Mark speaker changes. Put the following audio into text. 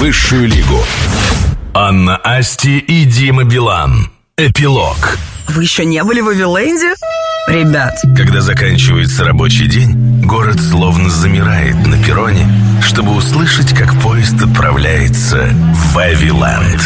Speaker 1: высшую лигу. Анна Асти и Дима Билан. Эпилог.
Speaker 2: Вы еще не были в Вавиленде? Ребят.
Speaker 1: Когда заканчивается рабочий день, город словно замирает на перроне, чтобы услышать, как поезд отправляется в Вавиленд.